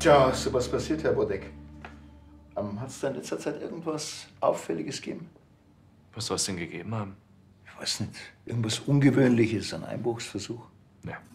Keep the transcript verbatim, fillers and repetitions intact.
Tja, so was passiert, Herr Bodek. Ähm, Hat es da in letzter Zeit irgendwas Auffälliges gegeben? Was soll es denn gegeben haben? Ich weiß nicht. Irgendwas Ungewöhnliches, ein Einbruchsversuch? Ja.